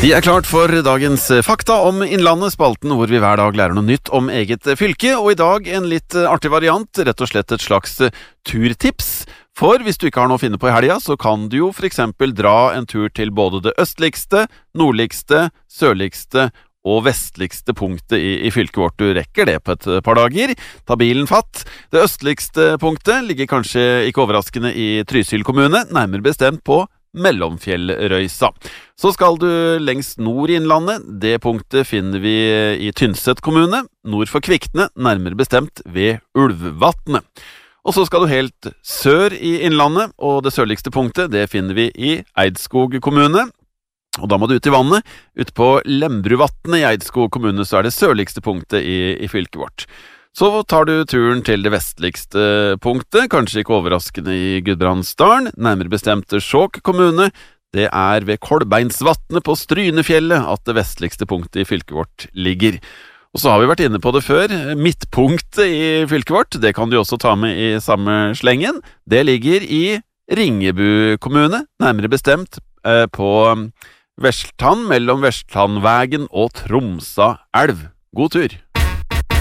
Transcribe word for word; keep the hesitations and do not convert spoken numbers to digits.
Vi er klart for dagens fakta om Innlandet, spalten hvor vi hver dag lærer noe nytt om eget fylke, og i dag en litt artig variant, rett og slett et slags turtips. For hvis du ikke har noe å finne på i helga, så kan du jo for eksempel dra en tur til både det østligste, nordligste, sørligste og vestligste punktet i, i fylket vårt. Du rekker det på et par dager. Ta bilen fatt. Det østligste punktet ligger kanskje ikke overraskende i Trysil kommune, nærmere bestemt på Mellomfjellrøysa. Så skal du lengst nord i Innlandet. Det punktet finner vi i Tynset kommune, nord for Kvikne, nærmere bestemt ved Ulvvatnet. Og så skal du helt sør i Innlandet, og det sørligste punktet det finner vi i Eidskog kommune. Og da må du ut i vannet. Ute på Lembruvatnet i Eidskog kommune så er det sørligste punktet i, i fylket vårt. Så tar du turen til det vestligste punktet, kanskje ikke overraskende i Gudbrandsdalen, nærmere bestemt Skjåk kommune. Det er ved Kolbeinsvatnet på Strynefjellet at det vestligste punktet i fylket vårt ligger. Og så har vi vært inne på det før, midtpunktet i fylket vårt, det kan du også ta med i samme slengen. Det ligger i Ringebu kommune, nærmere bestemt eh, på Vestland, mellom Vestlandvægen og Tromsa elv. God tur!